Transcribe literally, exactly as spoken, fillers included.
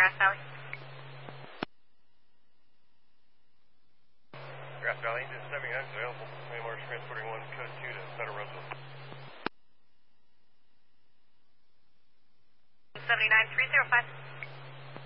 Grass Valley. Grass Valley, engine seventy-nine is available. A M R transporting one, code two to Santa Rosa. seventy-nine three zero five.